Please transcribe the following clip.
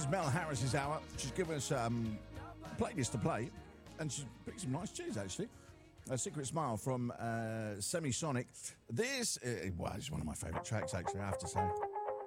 is Mel Harris's hour. She's given us playlist to play, and she's picked some nice tunes, actually. A Secret Smile from Semisonic. This is one of my favourite tracks, actually, I have to say.